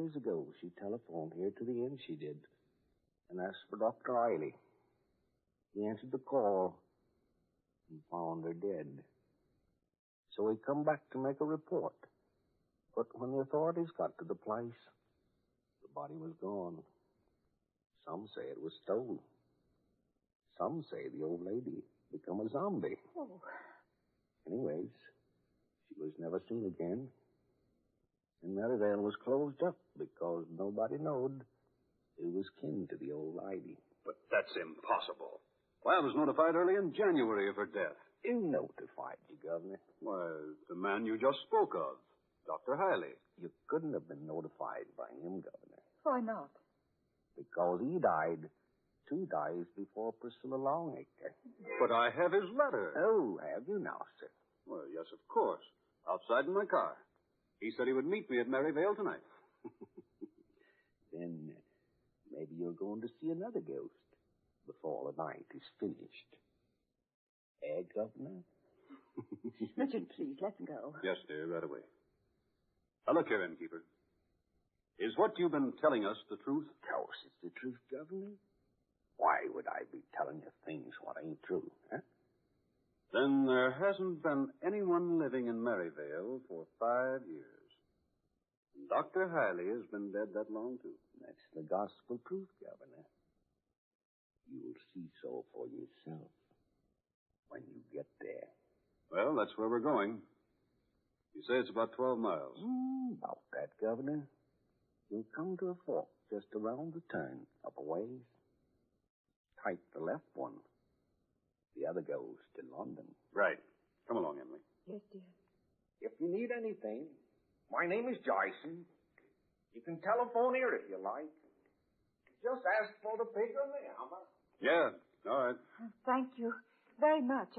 days ago, she telephoned here to the inn, she did, and asked for Dr. Riley. He answered the call and found her dead. So he come back to make a report. But when the authorities got to the place, the body was gone. Some say it was stolen. Some say the old lady become a zombie. Oh. Anyways, she was never seen again. And Maryvale was closed up because nobody knowed it was kin to the old lady. But that's impossible. Why, I was notified early in January of her death. Who notified you, Governor? Why, the man you just spoke of, Dr. Hiley. You couldn't have been notified by him, Governor. Why not? Because he died 2 days before Priscilla Longacre. But I have his letter. Oh, have you now, sir? Well, yes, of course. Outside in my car. He said he would meet me at Maryvale tonight. Then maybe you're going to see another ghost before the night is finished. Eh, Governor? Richard, please, let's go. Yes, dear, right away. Now, look here, innkeeper. Is what you've been telling us the truth? Of course it's the truth, Governor. Why would I be telling you things what ain't true, huh? Then there hasn't been anyone living in Maryvale for 5 years. And Dr. Hiley has been dead that long, too. That's the gospel truth, Governor. You'll see so for yourself when you get there. Well, that's where we're going. You say it's about 12 miles. About that, Governor. You'll come to a fork just around the turn, up a ways. Take the left one. The other goes to London. Right. Come along, Emily. Yes, dear. If you need anything, my name is Jason. You can telephone here if you like. Just ask for the pig on the hammer. Yeah, all right. Thank you very much.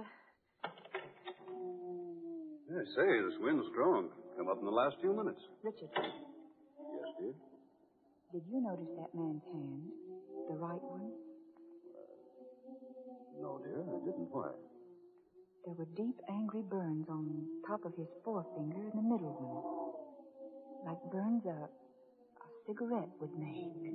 I say, this wind's strong. Come up in the last few minutes. Richard, Yes, dear? did you notice that man's hand? The right one? No, dear, I didn't. Why? There were deep, angry burns on top of his forefinger and the middle one. Like burns a cigarette would make.